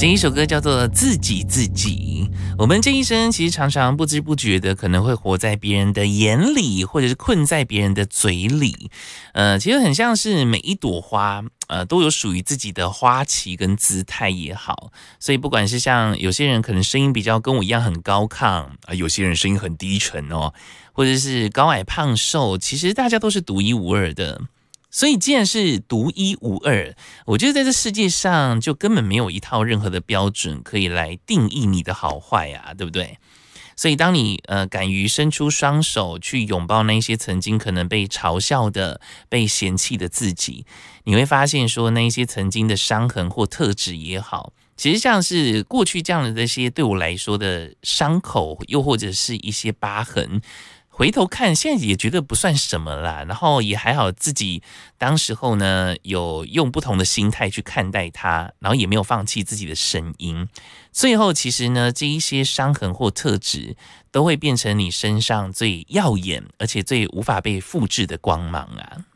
这一首歌叫做自己自己。我们这一生其实常常不知不觉的可能会活在别人的眼里，或者是困在别人的嘴里。其实很像是每一朵花都有属于自己的花期跟姿态也好，所以不管是像有些人可能声音比较跟我一样很高亢有些人声音很低沉哦，或者是高矮胖瘦，其实大家都是独一无二的。所以既然是独一无二，我觉得在这世界上就根本没有一套任何的标准可以来定义你的好坏啊，对不对？所以当你敢于伸出双手去拥抱那些曾经可能被嘲笑的、被嫌弃的自己，你会发现说那些曾经的伤痕或特质也好，其实像是过去这样的这些对我来说的伤口，又或者是一些疤痕，回头看现在也觉得不算什么啦，然后也还好自己当时候呢有用不同的心态去看待它，然后也没有放弃自己的声音，最后其实呢这一些伤痕或特质都会变成你身上最耀眼而且最无法被复制的光芒啊。